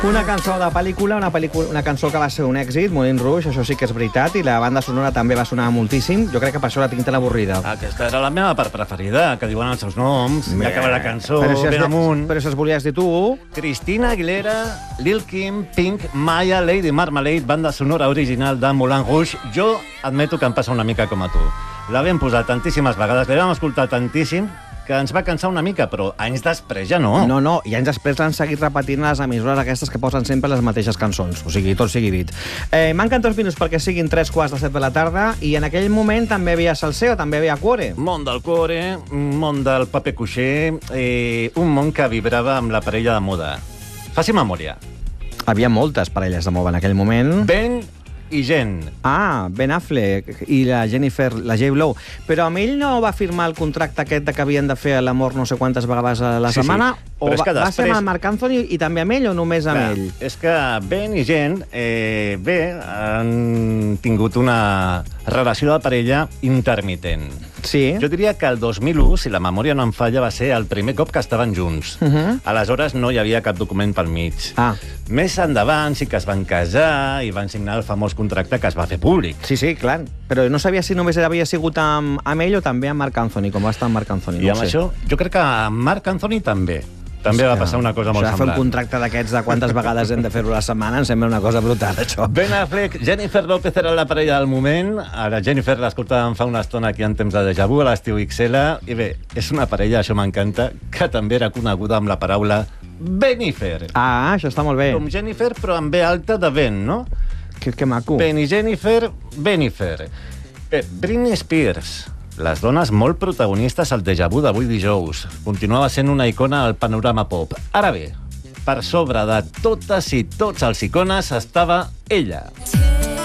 Una cançó de pel·lícula, una cançó que va ser un èxit, Moulin Rouge, això sí que és veritat, i la banda sonora també va sonar moltíssim. Jo crec que per això la tinc tan avorrida. Aquesta era la meva part preferida, que diuen els seus noms, i acaba la cançó, ben amunt. Però si els volies dir tu... Christina Aguilera, Lil Kim, Pink, Maya, Lady Marmalade, banda sonora original de Moulin Rouge. Jo admeto que em passa una mica com a tu. La vam posar tantíssimes vegades, la vam escoltar tantíssim, que ens va cansar una mica, però anys després ja no. No, i anys després l'han seguit repetint les emissores aquestes que posen sempre les mateixes cançons. O sigui, tot sigui dit. Manquen 3 minuts perquè siguin 3:45 de la tarda i en aquell moment també havia salseo, també havia cuore. Món del cuore, món del paper cuixer, un món que vibrava amb la parella de moda. Faci memòria. Havia moltes parelles de moda en aquell moment. Ben i gent. Ben Affleck i la Jennifer, la J-Lo. Però amb ell no va firmar el contracte aquest de que havien de fer l'amor no sé quantes vegades a la setmana? Sí. O va ser amb el Marc Anthony i també amb ell o només amb ell? És que Ben i gent, han tingut una relació de parella intermitent. Sí. Jo diria que el 2001, si la memòria no em falla, va ser el primer cop que estaven junts. Aleshores no hi havia cap document pel mig. Més endavant sí que es van casar i van signar el famós contracte que es va fer públic. Sí, clar. Però no sabia si només havia sigut amb ell o també amb Marc Anthony, com va estar amb Marc Anthony. I amb això, jo crec que amb Marc Anthony també. També va passar una cosa molt semblant. Fer un contracte d'aquests de quantes vegades hem de fer-ho a la setmana em sembla una cosa brutal, això. Ben Affleck, Jennifer López era la parella del moment. Ara Jennifer l'escoltàvem fa una estona aquí en temps de déjà vu a l'estiu XL. I bé, és una parella, això m'encanta, que també era coneguda amb la paraula Benifer. Això està molt bé. Com Jennifer, però amb B alta de Ben, no? Que maco. Ben i Jennifer, Benifer. Britney Spears. Les dones molt protagonistes al déjà vu d'avui dijous. Continuava sent una icona al panorama pop. Ara bé, per sobre de totes i tots els icones estava ella.